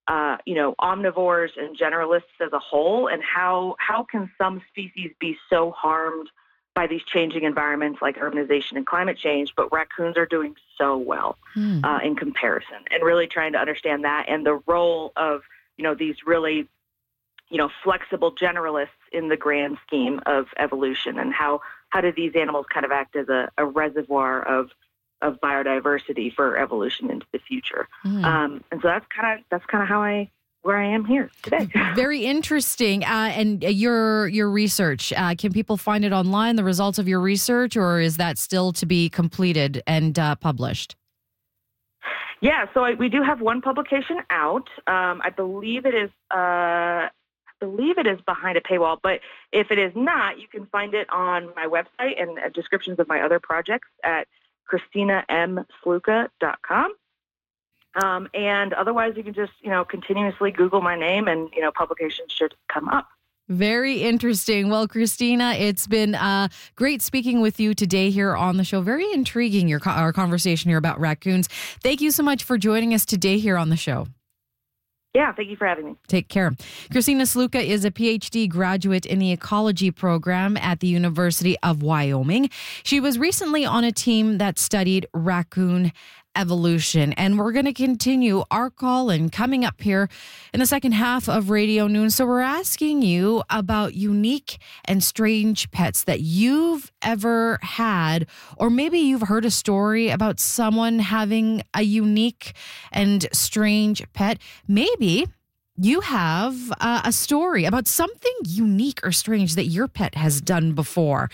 omnivores and generalists as a whole, and how can some species be so harmed by these changing environments like urbanization and climate change, but raccoons are doing so well in comparison, and really trying to understand that and the role of, these really, flexible generalists in the grand scheme of evolution, and how do these animals kind of act as a reservoir of biodiversity for evolution into the future. And so that's kind of where I am here today. Very interesting. And your research, can people find it online, the results of your research, or is that still to be completed and published? Yeah, so we do have one publication out. I believe it is behind a paywall, but if it is not, you can find it on my website and descriptions of my other projects at ChristinaMSluka.com. And otherwise, you can just, continuously Google my name, and, publications should come up. Very interesting. Well, Christina, it's been great speaking with you today here on the show. Very intriguing, our conversation here about raccoons. Thank you so much for joining us today here on the show. Yeah, thank you for having me. Take care. Christina Sluka is a PhD graduate in the ecology program at the University of Wyoming. She was recently on a team that studied raccoon evolution, and we're going to continue our call in coming up here in the second half of Radio Noon. So we're asking you about unique and strange pets that you've ever had, or maybe you've heard a story about someone having a unique and strange pet. Maybe you have a story about something unique or strange that your pet has done before.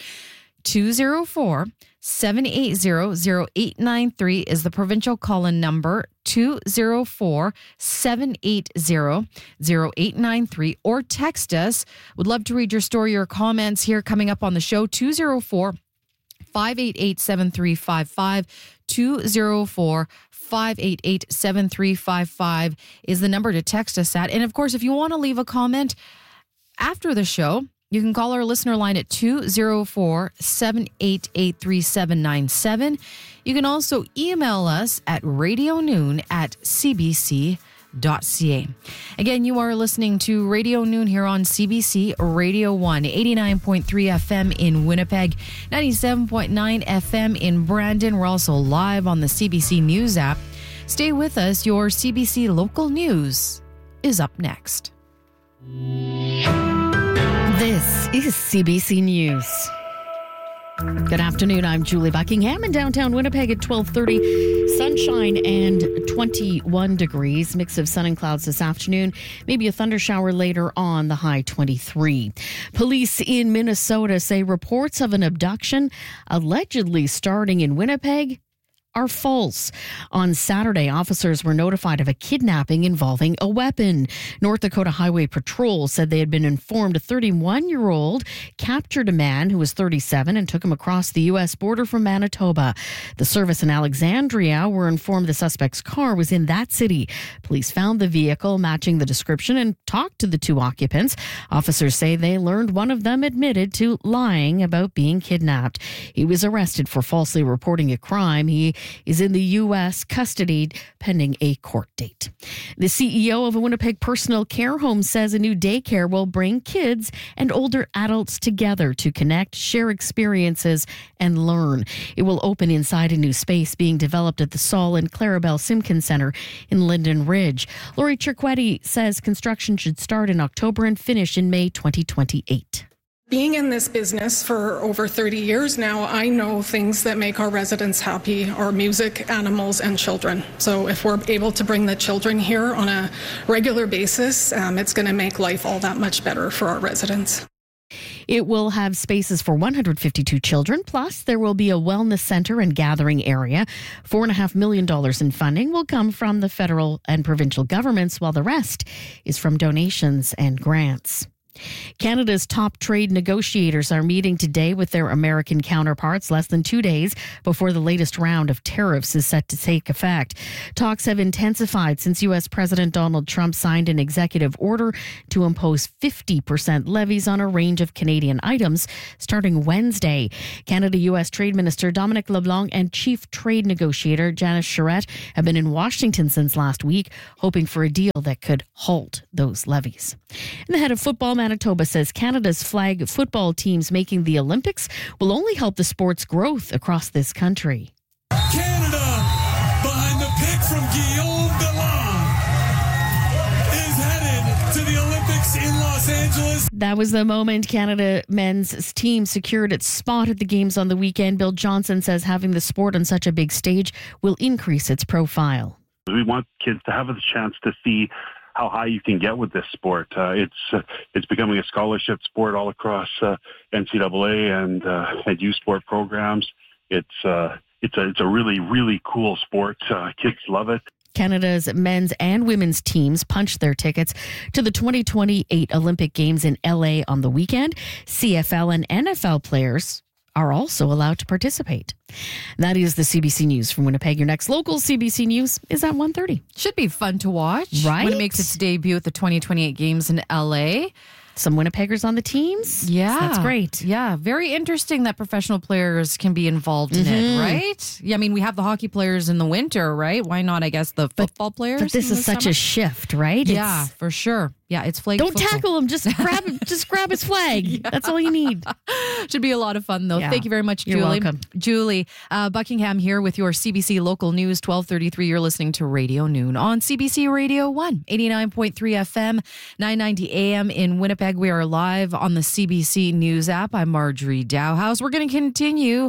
204-780-0893 is the provincial call-in number, 204-780-0893, or text us. Would love to read your story or comments here coming up on the show, 204-588-7355, 204-588-7355 is the number to text us at. And of course, if you want to leave a comment after the show, you can call our listener line at 204-788-3797. You can also email us at radionoon@cbc.ca. Again, you are listening to Radio Noon here on CBC Radio 1, 89.3 FM in Winnipeg, 97.9 FM in Brandon. We're also live on the CBC News app. Stay with us. Your CBC local news is up next. This is CBC News. Good afternoon. I'm Julie Buckingham in downtown Winnipeg at 12:30. Sunshine and 21 degrees. Mix of sun and clouds this afternoon. Maybe a thunder shower later on, the high 23. Police in Minnesota say reports of an abduction allegedly starting in Winnipeg are false. On Saturday, officers were notified of a kidnapping involving a weapon. North Dakota Highway Patrol said they had been informed a 31-year-old captured a man who was 37 and took him across the U.S. border from Manitoba. The service in Alexandria were informed the suspect's car was in that city. Police found the vehicle matching the description and talked to the two occupants. Officers say they learned one of them admitted to lying about being kidnapped. He was arrested for falsely reporting a crime. He is in the U.S. custody pending a court date. The CEO of a Winnipeg personal care home says a new daycare will bring kids and older adults together to connect, share experiences, and learn. It will open inside a new space being developed at the Saul and Clarabelle Simpkins Center in Linden Ridge. Lori Cerquetti says construction should start in October and finish in May 2028. Being in this business for over 30 years now, I know things that make our residents happy are music, animals, and children. So if we're able to bring the children here on a regular basis, it's going to make life all that much better for our residents. It will have spaces for 152 children, plus there will be a wellness center and gathering area. $4.5 million in funding will come from the federal and provincial governments, while the rest is from donations and grants. Canada's top trade negotiators are meeting today with their American counterparts less than 2 days before the latest round of tariffs is set to take effect. Talks have intensified since U.S. President Donald Trump signed an executive order to impose 50% levies on a range of Canadian items starting Wednesday. Canada-U.S. Trade Minister Dominic LeBlanc and Chief Trade Negotiator Janice Charette have been in Washington since last week, hoping for a deal that could halt those levies. And the head of football, Manitoba, says Canada's flag football teams making the Olympics will only help the sport's growth across this country. Canada, behind the pick from Guillaume Delan, is headed to the Olympics in Los Angeles. That was the moment Canada men's team secured its spot at the games on the weekend. Bill Johnson says having the sport on such a big stage will increase its profile. We want kids to have a chance to see how high you can get with this sport. It's becoming a scholarship sport all across NCAA and youth sport programs. It's a really, really cool sport. Kids love it. Canada's men's and women's teams punched their tickets to the 2028 Olympic Games in LA on the weekend. CFL and NFL players are also allowed to participate. That is the CBC News from Winnipeg. Your next local CBC News is at 1:30. Should be fun to watch. Right? When it makes its debut at the 2028 Games in LA. Some Winnipeggers on the teams. Yeah. So that's great. Yeah. Very interesting that professional players can be involved in it, right? Yeah. I mean, we have the hockey players in the winter, right? Why not, I guess, the football players? But this is such a shift, right? Yeah, for sure. Yeah, it's flag Don't football. tackle him. Just grab him. Just grab his flag. Yeah. That's all you need. Should be a lot of fun, though. Yeah. Thank you very much, Julie. You're welcome. Julie, Buckingham here with your CBC Local News, 1233. You're listening to Radio Noon on CBC Radio 1, 89.3 FM, 990 AM in Winnipeg. We are live on the CBC News app. I'm Marjorie Dowhouse. We're going to continue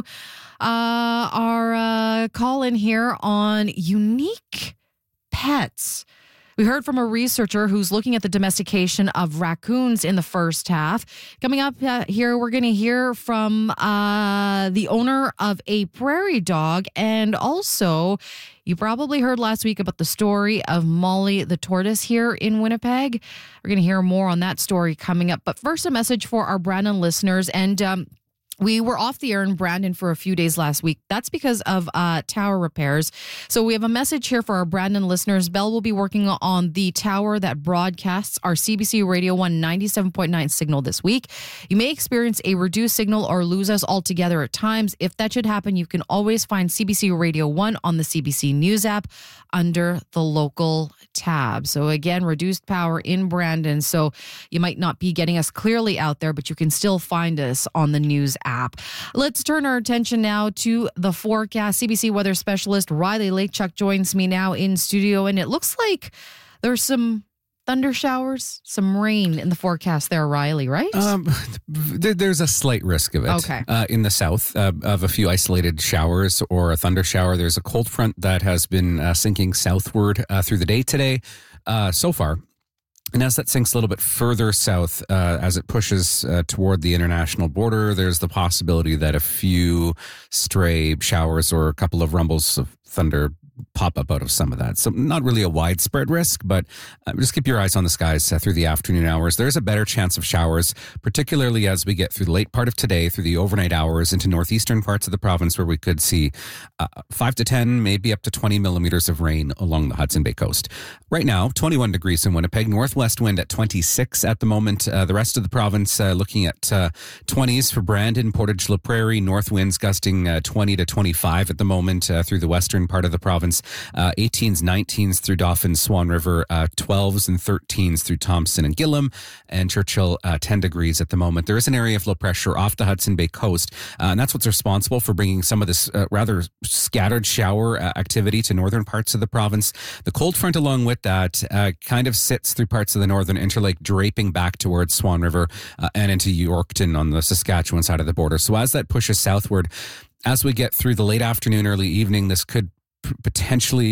our call-in here on unique pets. We heard from a researcher who's looking at the domestication of raccoons in the first half. Coming up here, we're going to hear from the owner of a prairie dog. And also, you probably heard last week about the story of Molly the tortoise here in Winnipeg. We're going to hear more on that story coming up. But first, a message for our Brandon listeners. And we were off the air in Brandon for a few days last week. That's because of tower repairs. So we have a message here for our Brandon listeners. Bell will be working on the tower that broadcasts our CBC Radio 1 97.9 signal this week. You may experience a reduced signal or lose us altogether at times. If that should happen, you can always find CBC Radio 1 on the CBC News app under the local tab. So again, reduced power in Brandon. So you might not be getting us clearly out there, but you can still find us on the news app. Let's turn our attention now to the forecast. CBC weather specialist Riley Lachuk joins me now in studio, and it looks like there's some thunder showers, some rain in the forecast there, Riley, right? There's a slight risk of it. Okay. In the south of a few isolated showers or a thunder shower. There's a cold front that has been sinking southward through the day today so far. And as that sinks a little bit further south, as it pushes toward the international border, there's the possibility that a few stray showers or a couple of rumbles of thunder pop up out of some of that. So not really a widespread risk, but just keep your eyes on the skies through the afternoon hours. There's a better chance of showers, particularly as we get through the late part of today, through the overnight hours into northeastern parts of the province, where we could see 5 to 10, maybe up to 20 millimeters of rain along the Hudson Bay coast. Right now, 21 degrees in Winnipeg, northwest wind at 26 at the moment. The rest of the province looking at 20s for Brandon, Portage La Prairie, north winds gusting 20 to 25 at the moment through the western part of the province. 18s, 19s through Dauphin, Swan River, 12s and 13s through Thompson and Gillam, and Churchill 10 degrees at the moment. There is an area of low pressure off the Hudson Bay coast, and that's what's responsible for bringing some of this rather scattered shower activity to northern parts of the province. The cold front along with that kind of sits through parts of the northern Interlake, draping back towards Swan River and into Yorkton on the Saskatchewan side of the border. So as that pushes southward, as we get through the late afternoon, early evening, this could potentially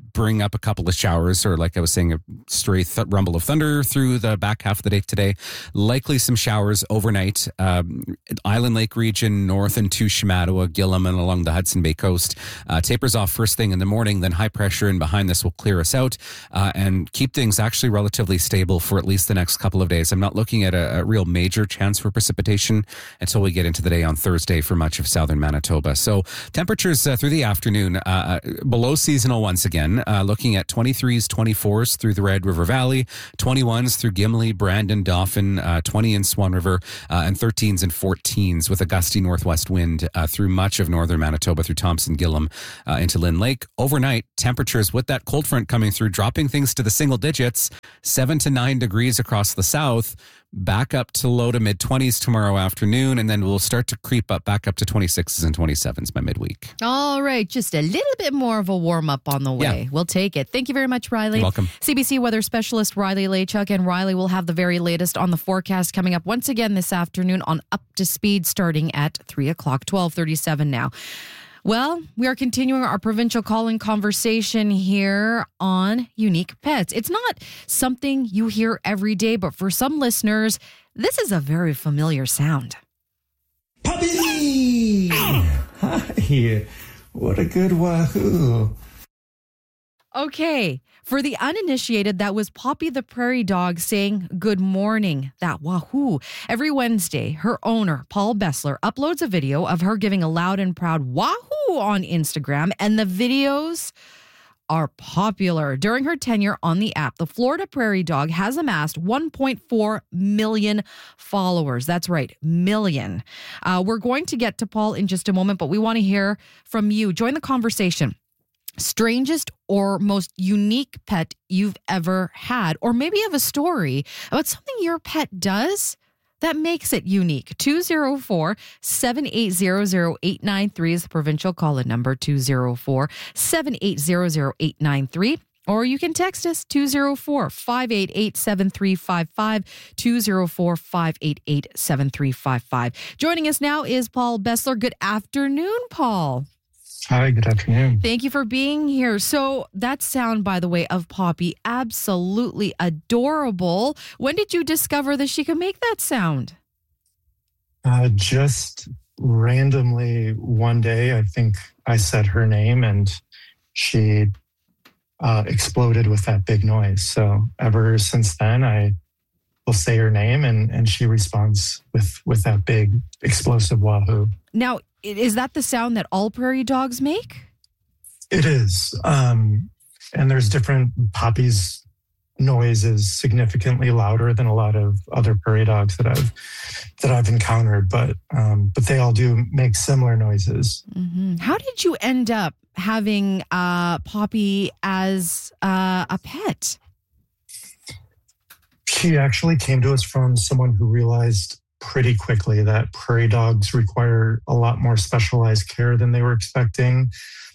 bring up a couple of showers, or like I was saying, a stray rumble of thunder through the back half of the day today. Likely some showers overnight. Island Lake region, north into Shamattawa, Gillam, and along the Hudson Bay coast. Tapers off first thing in the morning, then high pressure in behind this will clear us out and keep things actually relatively stable for at least the next couple of days. I'm not looking at a real major chance for precipitation until we get into the day on Thursday for much of southern Manitoba. So temperatures through the afternoon below seasonal once again, looking at 23s, 24s through the Red River Valley, 21s through Gimli, Brandon, Dauphin, 20 in Swan River, and 13s and 14s with a gusty northwest wind through much of northern Manitoba, through Thompson, Gillam, into Lynn Lake. Overnight, temperatures with that cold front coming through, dropping things to the single digits, 7 to 9 degrees across the south, back up to low to mid 20s tomorrow afternoon, and then we'll start to creep up back up to 26s and 27s by midweek. All right, just a little bit more of a warm up on the way. Yeah. We'll take it. Thank you very much, Riley. You're welcome. CBC weather specialist Riley Lachuk, and Riley will have the very latest on the forecast coming up once again this afternoon on Up to Speed starting at 3 o'clock, 12:37 now. Well, we are continuing our provincial call-in conversation here on Unique Pets. It's not something you hear every day, but for some listeners, this is a very familiar sound. Puppy! Hi, what a good wahoo. Okay, for the uninitiated, that was Poppy the prairie dog saying good morning, that wahoo. Every Wednesday, her owner, Paul Bessler, uploads a video of her giving a loud and proud wahoo on Instagram, and the videos are popular. During her tenure on the app, the Florida prairie dog has amassed 1.4 million followers. That's right, million. We're going to get to Paul in just a moment, but we want to hear from you. Join the conversation. Strangest or most unique pet you've ever had, or maybe you have a story about something your pet does that makes it unique. 204-780-0893 is the provincial call-in number, 204-780-0893. Or you can text us 204-588-7355, 204-588-7355. Joining us now is Paul Bessler. Good afternoon, Paul. Hi, good afternoon. Thank you for being here. So that sound, by the way, of Poppy, absolutely adorable. When did you discover that she could make that sound? Just randomly one day, I think I said her name and she exploded with that big noise. So ever since then, I will say her name and she responds with that big explosive wahoo. Now, is that the sound that all prairie dogs make? It is. And there's different. Poppy's noise is significantly louder than a lot of other prairie dogs that I've encountered, but they all do make similar noises. Mm-hmm. How did you end up having Poppy as a pet? She actually came to us from someone who realized pretty quickly that prairie dogs require a lot more specialized care than they were expecting.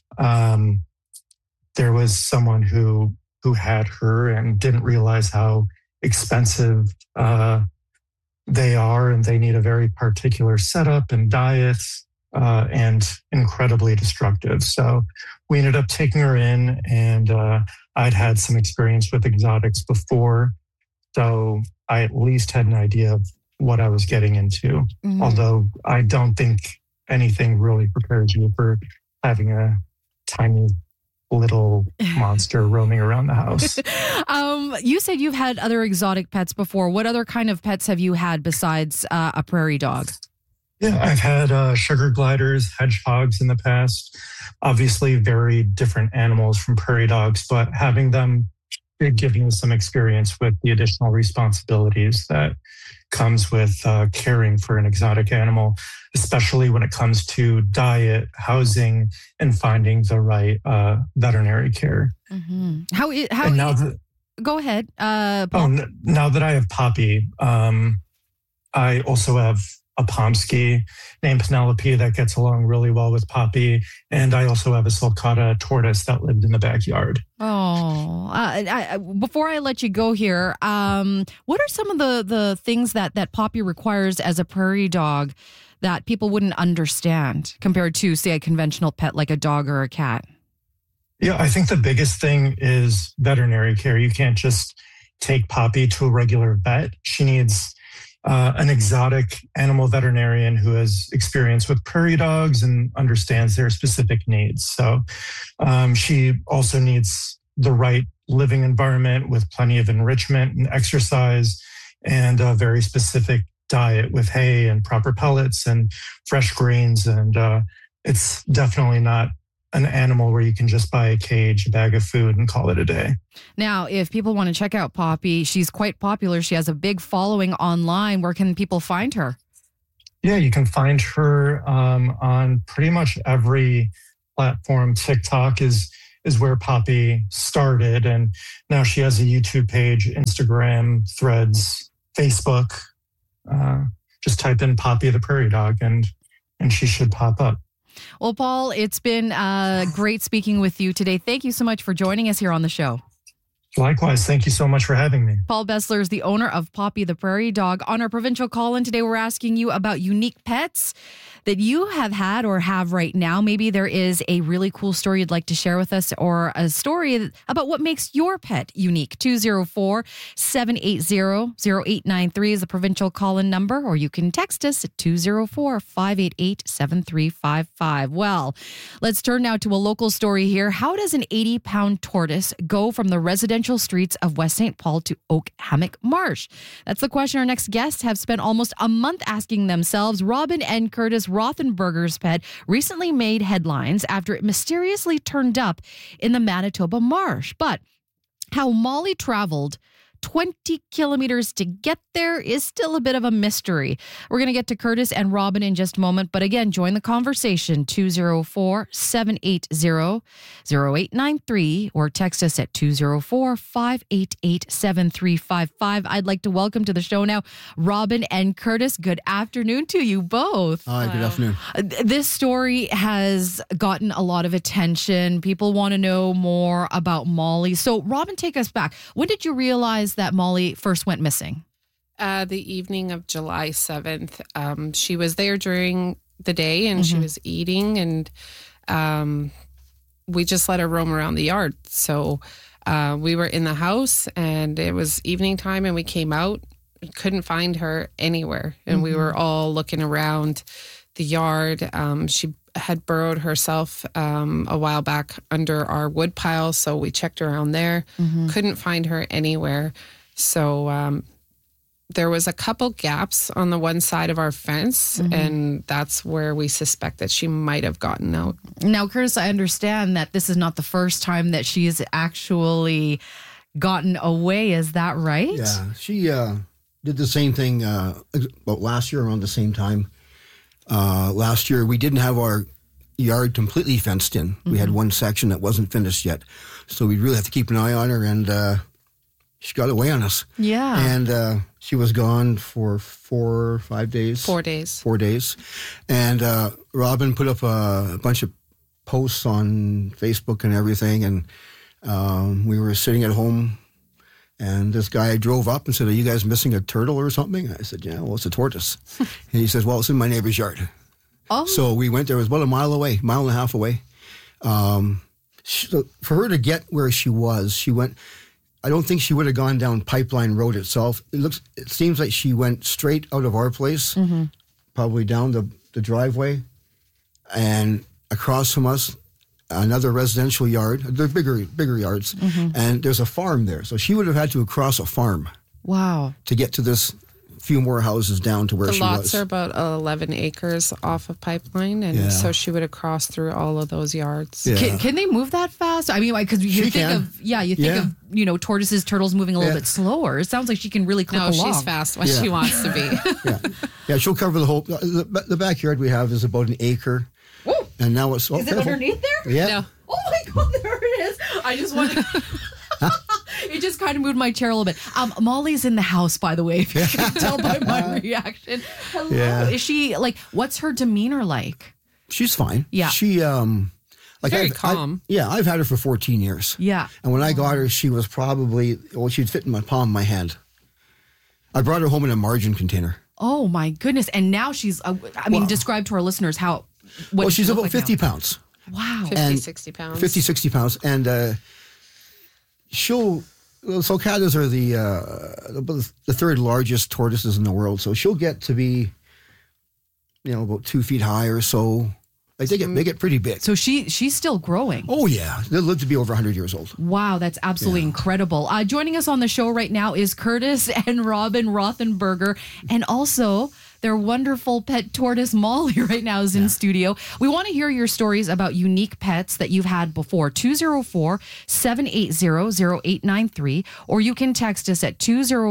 There was someone who had her and didn't realize how expensive they are, and they need a very particular setup and diet, and incredibly destructive. So we ended up taking her in, and I'd had some experience with exotics before, so I at least had an idea of what I was getting into. Mm-hmm. Although I don't think anything really prepares you for having a tiny little monster roaming around the house. You said you've had other exotic pets before. What other kind of pets have you had besides a prairie dog? Yeah, I've had sugar gliders, hedgehogs in the past. Obviously very different animals from prairie dogs, but having them did give me some experience with the additional responsibilities that comes with caring for an exotic animal, especially when it comes to diet, housing, and finding the right veterinary care. Mm-hmm. Go ahead. Now that I have Poppy, I also have a Pomsky named Penelope that gets along really well with Poppy. And I also have a sulcata tortoise that lived in the backyard. Before I let you go here, what are some of the things that Poppy requires as a prairie dog that people wouldn't understand compared to, say, a conventional pet like a dog or a cat? Yeah, I think the biggest thing is veterinary care. You can't just take Poppy to a regular vet. She needs an exotic animal veterinarian who has experience with prairie dogs and understands their specific needs. So she also needs the right living environment with plenty of enrichment and exercise and a very specific diet with hay and proper pellets and fresh greens. And it's definitely not an animal where you can just buy a cage, a bag of food, and call it a day. Now, if people want to check out Poppy, she's quite popular. She has a big following online. Where can people find her? Yeah, you can find her on pretty much every platform. TikTok is where Poppy started, and now she has a YouTube page, Instagram, Threads, Facebook. Just type in Poppy the Prairie Dog, and she should pop up. Well, Paul, it's been great speaking with you today. Thank you so much for joining us here on the show. Likewise. Thank you so much for having me. Paul Bessler is the owner of Poppy the Prairie Dog. On our provincial call-in today, we're asking you about unique pets that you have had or have right now. Maybe there is a really cool story you'd like to share with us, or a story about what makes your pet unique. 204-780-0893 is the provincial call-in number, or you can text us at 204-588-7355. Well, let's turn now to a local story here. How does an 80-pound tortoise go from the residential streets of West St. Paul to Oak Hammock Marsh? That's the question our next guests have spent almost a month asking themselves. Robin and Curtis Rothenberger's pet recently made headlines after it mysteriously turned up in the Manitoba marsh. But how Molly traveled 20 kilometers to get there is still a bit of a mystery. We're going to get to Curtis and Robin in just a moment. But again, join the conversation, 204-780-0893, or text us at 204-588-7355. I'd like to welcome to the show now Robin and Curtis. Good afternoon to you both. Hi, good afternoon. This story has gotten a lot of attention. People want to know more about Molly. So Robin, take us back. When did you realize that Molly first went missing? The evening of July 7th. She was there during the day and she was eating, and we just let her roam around the yard. So we were in the house and it was evening time, and we came out, couldn't find her anywhere. And we were all looking around the yard. She had burrowed herself a while back under our wood pile, so we checked around there, couldn't find her anywhere. So there was a couple gaps on the one side of our fence, and that's where we suspect that she might have gotten out. Now, Curtis, I understand that this is not the first time that she has actually gotten away. Is that right? Yeah, she did the same thing about last year around the same time. Last year, we didn't have our yard completely fenced in. We had one section that wasn't finished yet. So we really have to keep an eye on her, and she got away on us. Yeah. And she was gone for 4 or 5 days. 4 days. 4 days. And Robin put up a bunch of posts on Facebook and everything, and we were sitting at home, and this guy drove up and said, "Are you guys missing a turtle or something?" I said, "Yeah, well, it's a tortoise." And he says, "Well, it's in my neighbor's yard." Oh. So we went there. It was about a mile and a half away. For her to get where she was, she went, I don't think she would have gone down Pipeline Road itself. It seems like she went straight out of our place, probably down the driveway, and across from us, another residential yard. They're bigger yards, and there's a farm there. So she would have had to cross a farm. Wow. To get to this few more houses down to where she was. The lots are about 11 acres off of Pipeline, and so she would have crossed through all of those yards. Yeah. Can they move that fast? I mean, because you think of tortoises, turtles moving a little bit slower. It sounds like she can really clip along. No, she's fast when she wants to be. Yeah, she'll cover the whole. The backyard we have is about an acre. Ooh. And now it's is it underneath there? Yeah. No. Oh my God, there it is. I just want to. It just kind of moved my chair a little bit. Molly's in the house, by the way, if you can tell by my reaction. Hello. Yeah. Is she what's her demeanor like? She's fine. Yeah. She, very calm. I've had her for 14 years. Yeah. And when I got her, she was probably, she'd fit in my palm of my hand. I brought her home in a margarine container. Oh my goodness. And now she's, describe to our listeners how, she's about 50 pounds. Wow. 50, 60 pounds. 50, 60 pounds. And sulcatas are the third largest tortoises in the world. So she'll get to be, about 2 feet high or so. Like they get pretty big. So she's still growing. Oh, yeah. They'll live to be over 100 years old. Wow, that's absolutely incredible. Joining us on the show right now is Curtis and Robin Rothenberger, and also their wonderful pet tortoise, Molly, right now is in studio. We want to hear your stories about unique pets that you've had before. 204-780-0893, or you can text us at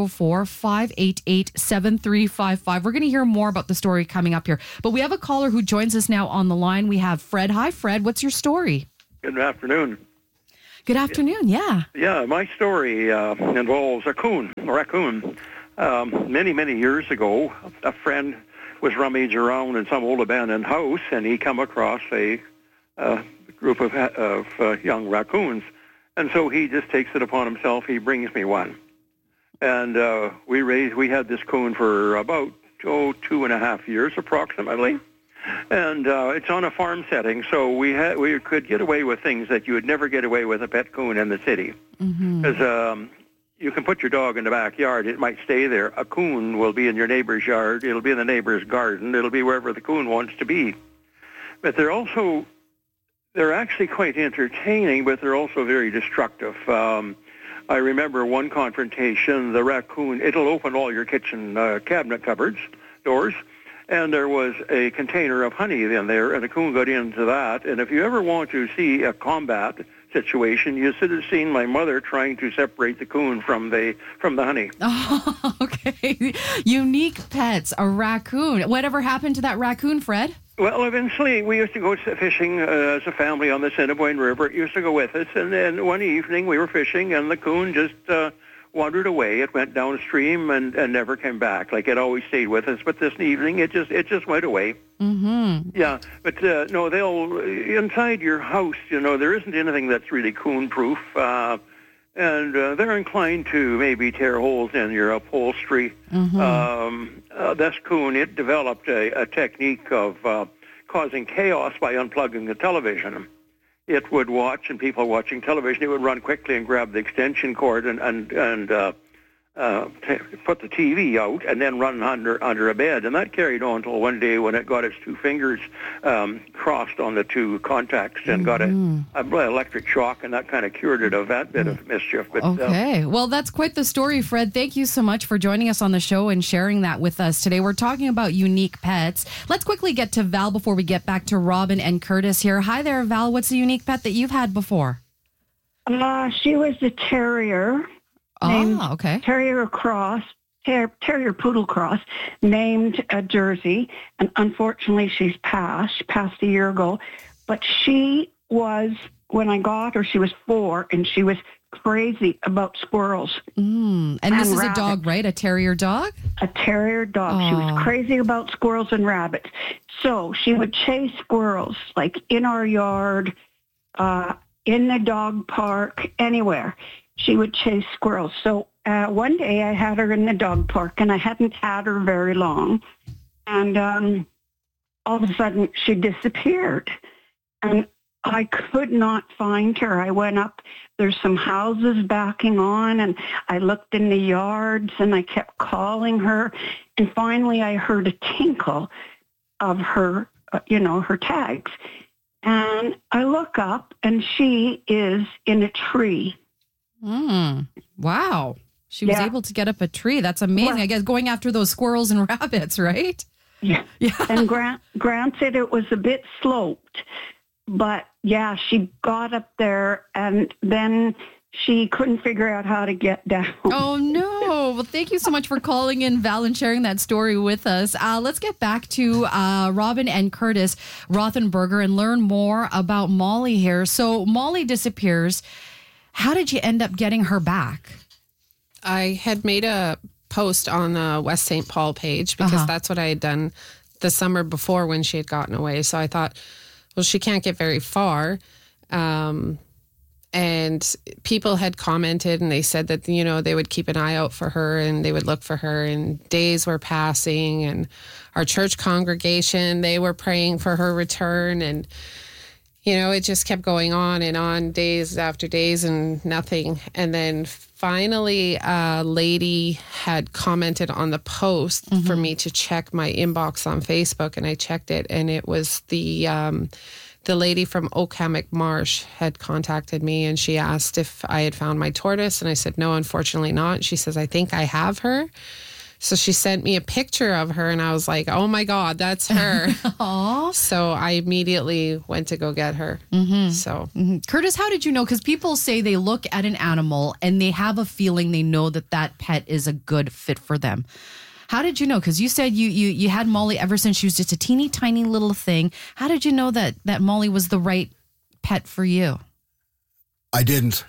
204-588-7355. We're going to hear more about the story coming up here. But we have a caller who joins us now on the line. We have Fred. Hi, Fred. What's your story? Good afternoon. Good afternoon, yeah. Yeah, my story involves a raccoon. Many, many years ago, a friend was rummaging around in some old abandoned house, and he come across a group of young raccoons. And so he just takes it upon himself. He brings me one. And we had this coon for about 2.5 years approximately. And it's on a farm setting, so we could get away with things that you would never get away with a pet coon in the city. Because you can put your dog in the backyard. It might stay there. A coon will be in your neighbor's yard. It'll be in the neighbor's garden. It'll be wherever the coon wants to be. But they're actually quite entertaining, but they're also very destructive. I remember one confrontation, the raccoon, it'll open all your kitchen cabinet cupboards, doors, and there was a container of honey in there, and the coon got into that. And if you ever want to see a combat situation, you should have seen my mother trying to separate the coon from the honey. Oh, okay. Unique pets, a raccoon. Whatever happened to that raccoon, Fred? Well, eventually we used to go fishing as a family on the Assiniboine River. It used to go with us, and then one evening we were fishing, and the coon just wandered away. It went downstream and never came back. Like it always stayed with us, but this evening it just went away. Mm-hmm. Yeah, but no, they'll inside your house. There isn't anything that's really coon-proof, and they're inclined to maybe tear holes in your upholstery. This coon, it developed a technique of causing chaos by unplugging the television. It would watch, and people watching television, it would run quickly and grab the extension cord and put the TV out and then run under a bed. And that carried on until one day when it got its two fingers crossed on the two contacts and got a electric shock, and that kind of cured it of that bit of mischief. But, okay. Well, that's quite the story, Fred. Thank you so much for joining us on the show and sharing that with us today. We're talking about unique pets. Let's quickly get to Val before we get back to Robin and Curtis here. Hi there, Val. What's the unique pet that you've had before? She was a terrier. Okay. Terrier Poodle Cross, named Jersey, and unfortunately she's passed a year ago. But she was, when I got her, she was 4, and she was crazy about squirrels. And this is rabbits. A dog, right? A terrier dog? A terrier dog. She was crazy about squirrels and rabbits. So she would chase squirrels, like in our yard, in the dog park, anywhere. She would chase squirrels. So one day I had her in the dog park, and I hadn't had her very long. And all of a sudden she disappeared. And I could not find her. I went up. There's some houses backing on, and I looked in the yards, and I kept calling her. And finally I heard a tinkle of her, her tags. And I look up, and she is in a tree. Wow. She was able to get up a tree. That's amazing. Well, I guess going after those squirrels and rabbits, right? Yeah. And granted, it was a bit sloped. But, yeah, she got up there, and then she couldn't figure out how to get down. Oh, no. Well, thank you so much for calling in, Val, and sharing that story with us. Let's get back to Robin and Curtis Rothenberger and learn more about Molly here. So Molly disappears. How did you end up getting her back? I had made a post on the West St. Paul page because that's what I had done the summer before when she had gotten away. So I thought, well, she can't get very far. And people had commented, and they said that, they would keep an eye out for her and they would look for her, and days were passing, and our church congregation, they were praying for her return. And it just kept going on and on, days after days, and nothing. And then finally, a lady had commented on the post for me to check my inbox on Facebook, and I checked it, and it was the lady from Oakhammock Marsh had contacted me, and she asked if I had found my tortoise, and I said, no, unfortunately not. She says, I think I have her. So she sent me a picture of her, and I was like, oh my God, that's her. So I immediately went to go get her. So Curtis, how did you know? Because people say they look at an animal and they have a feeling they know that pet is a good fit for them. How did you know? Because you said you had Molly ever since she was just a teeny tiny little thing. How did you know that Molly was the right pet for you? I didn't.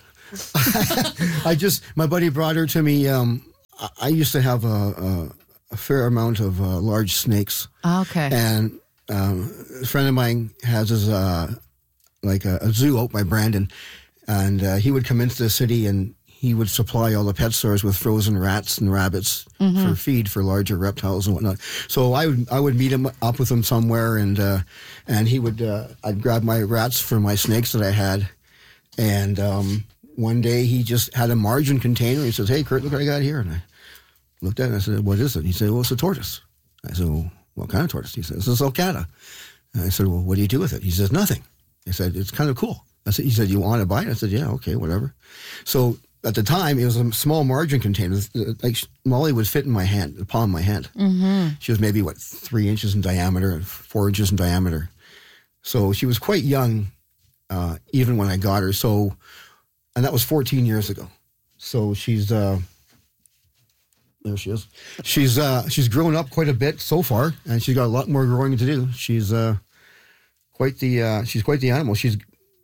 My buddy brought her to me. I used to have a fair amount of large snakes. Okay. And a friend of mine has his a zoo out by Brandon, and he would come into the city and he would supply all the pet stores with frozen rats and rabbits for feed for larger reptiles and whatnot. So I would meet him up with him somewhere, and he would I'd grab my rats for my snakes that I had, and one day he just had a margin container. He says, "Hey, Kurt, look what I got here." And I looked at it and I said, "What is it?" He said, "Well, it's a tortoise." I said, "Well, what kind of tortoise?" He said, "It's a sulcata." And I said, "Well, what do you do with it?" He says, "Nothing." I said, "It's kind of cool." He said, "You want to buy it?" I said, "Yeah, okay, whatever." So at the time, it was a small margin container. Like Molly would fit in my hand, the palm of my hand. She was maybe, 3 inches in diameter, 4 inches in diameter. So she was quite young, even when I got her. And that was 14 years ago. So she's, there she is. She's grown up quite a bit so far, and she's got a lot more growing to do. She's quite the animal. She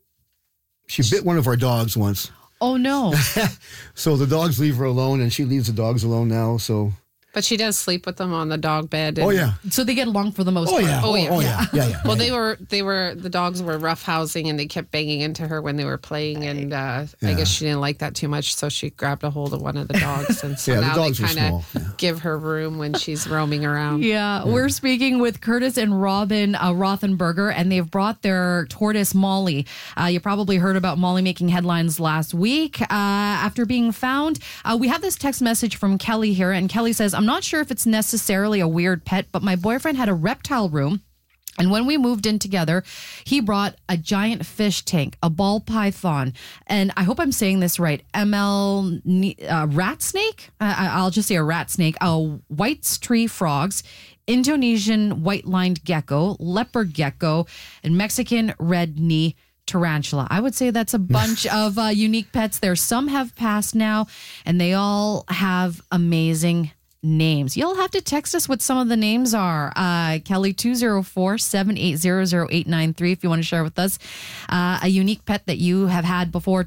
bit one of our dogs once. Oh no! So the dogs leave her alone, and she leaves the dogs alone now. So. But she does sleep with them on the dog bed. Oh yeah. So they get along for the most part. Yeah. Oh yeah. Well, the dogs were roughhousing, and they kept banging into her when they were playing, and I guess she didn't like that too much, so she grabbed a hold of one of the dogs, and so now they kind of give her room when she's roaming around. Yeah, we're speaking with Curtis and Robin Rothenberger, and they've brought their tortoise Molly. You probably heard about Molly making headlines last week after being found. We have this text message from Kelly here, and Kelly says, "I'm not sure if it's necessarily a weird pet, but my boyfriend had a reptile room. And when we moved in together, he brought a giant fish tank, a ball python, and I hope I'm saying this right, rat snake? I'll just say a rat snake, white tree frogs, Indonesian white-lined gecko, leopard gecko, and Mexican red knee tarantula. I would say that's a bunch of unique pets there. Some have passed now, and they all have amazing names. You'll have to text us what some of the names are. Kelly, 204-780-0893 if you want to share with us a unique pet that you have had before.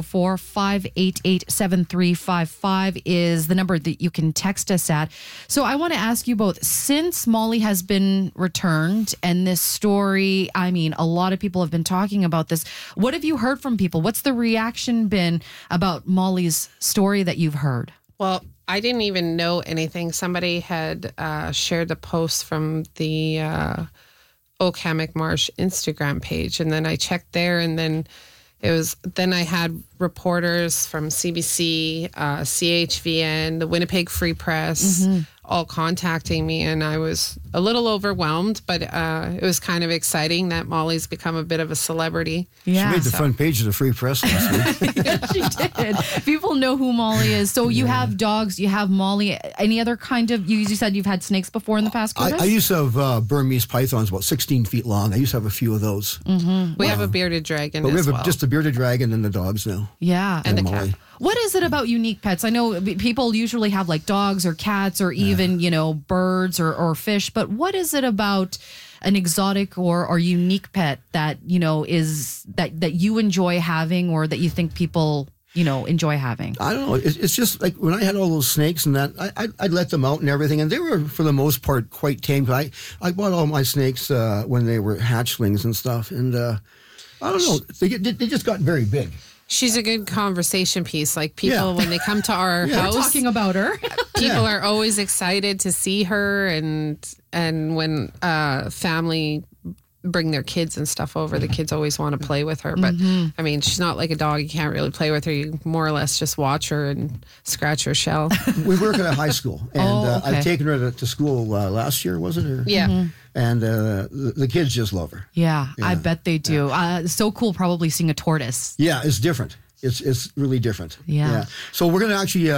204-588-7355 is the number that you can text us at. So I want to ask you both, since Molly has been returned and this story, I mean, a lot of people have been talking about this. What have you heard from people? What's the reaction been about Molly's story that you've heard? Well, I didn't even know anything. Somebody had shared the post from the Oakhammock Marsh Instagram page, and then I checked there, and then I had reporters from CBC, CHVN, the Winnipeg Free Press, all contacting me, and I was a little overwhelmed, but it was kind of exciting that Molly's become a bit of a celebrity. Yeah. She made the front page of the Free Press last week. Yeah, she did. People know who Molly is. So you have dogs, you have Molly. Any other kind of, you said you've had snakes before in the past, Curtis? I used to have Burmese pythons about 16 feet long. I used to have a few of those. We have a bearded dragon but as we have just a bearded dragon and the dogs now. Yeah. And the Molly. cat. What is it about unique pets? I know people usually have like dogs or cats or even, birds or fish, but what is it about an exotic or unique pet that, is that you enjoy having or that you think people, enjoy having? I don't know. It's just like when I had all those snakes and that, I'd let them out and everything, and they were, for the most part, quite tame. I bought all my snakes when they were hatchlings and stuff, and I don't know. They just got very big. She's a good conversation piece. Like people, when they come to our house, talking about her, people are always excited to see her. And when family bring their kids and stuff over. The kids always want to play with her, but I mean, she's not like a dog. You can't really play with her. You more or less just watch her and scratch her shell. We work at a high school, and I've taken her to school last year, was it? Yeah. And the kids just love her. Yeah, I bet they do. So cool, probably seeing a tortoise. Yeah, it's different. It's really different. Yeah. So we're going to actually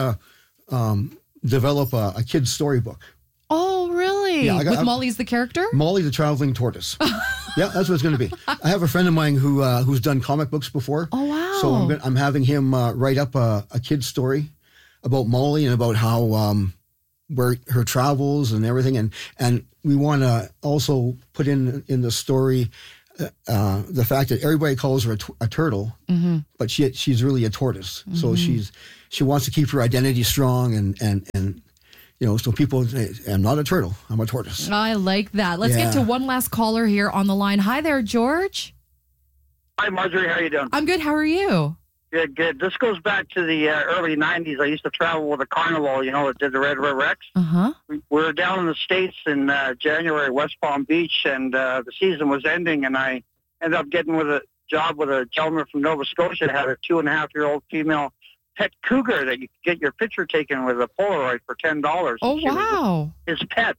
develop a kid's storybook. Oh, really? Yeah, With Molly's the character? Molly the traveling tortoise. Yeah, that's what it's going to be. I have a friend of mine who's done comic books before. Oh, wow. So I'm having him write up a kid's story about Molly and about how where her travels and everything. And we want to also put in the story the fact that everybody calls her a turtle, but she's really a tortoise. So she wants to keep her identity strong and so people say, I'm not a turtle, I'm a tortoise. I like that. Let's get to one last caller here on the line. Hi there, George. Hi, Marjorie. How are you doing? I'm good. How are you? Good. This goes back to the early 90s. I used to travel with a Carnival, that did the Red River Rex. We were down in the States in January, West Palm Beach, and the season was ending, and I ended up getting a job with a gentleman from Nova Scotia that had a 2.5-year-old female pet cougar that you could get your picture taken with a Polaroid for $10. Oh, wow. His pet.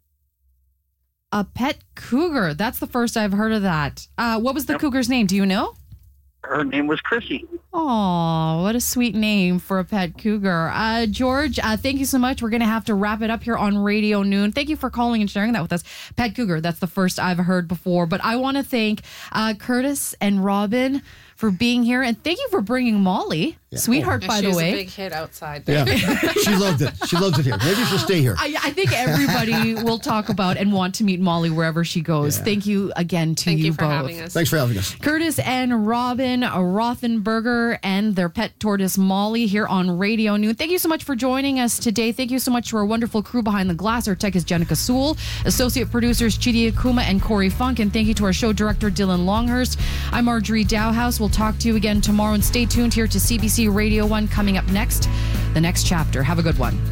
A pet cougar. That's the first I've heard of that. What was the cougar's name? Do you know? Her name was Chrissy. Oh, what a sweet name for a pet cougar. George, thank you so much. We're going to have to wrap it up here on Radio Noon. Thank you for calling and sharing that with us. Pet cougar, that's the first I've heard before. But I want to thank Curtis and Robin for being here. And thank you for bringing Molly. Yeah. Sweetheart, by the way. She was a big hit outside. Yeah, she loved it. She loves it here. Maybe she'll stay here. I think everybody will talk about and want to meet Molly wherever she goes. Yeah. Thank you again to you both. Having us. Thanks for having us. Curtis and Robin Rothenberger and their pet tortoise Molly here on Radio Noon. Thank you so much for joining us today. Thank you so much to our wonderful crew behind the glass. Our tech is Jenica Sewell, associate producers Chidi Akuma and Corey Funk, and thank you to our show director Dylan Longhurst. I'm Marjorie Dowhouse. We'll talk to you again tomorrow, and stay tuned here to CBC Radio 1 coming up next, the next chapter. Have a good one.